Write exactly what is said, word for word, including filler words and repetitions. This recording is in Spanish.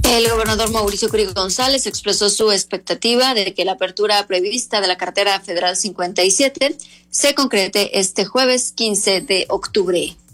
El gobernador Mauricio Curi González expresó su expectativa de que la apertura prevista de la carretera federal cincuenta y siete se concrete este jueves quince de octubre.